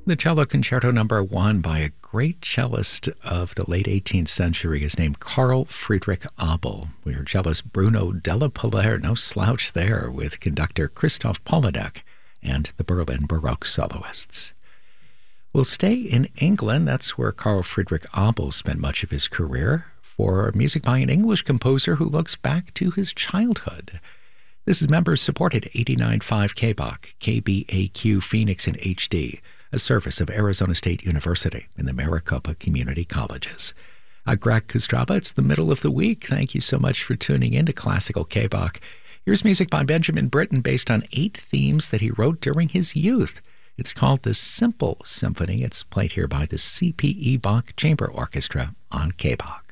The Cello Concerto Number 1 by a great cellist of the late 18th century is named Carl Friedrich Abel. We heard cellist Bruno Delapallaire, no slouch there, with conductor Christoph Polodek and the Berlin Baroque soloists. We'll stay in England. That's where Carl Friedrich Abel spent much of his career, for music by an English composer who looks back to his childhood. This is members-supported 89.5 KBAQ, KBAQ Phoenix in HD, a service of Arizona State University and the Maricopa Community Colleges. I'm Greg Kostraba. It's the middle of the week. Thank you so much for tuning in to Classical KBAQ. Here's music by Benjamin Britten based on 8 themes that he wrote during his youth. It's called the Simple Symphony. It's played here by the CPE Bach Chamber Orchestra on KBAQ.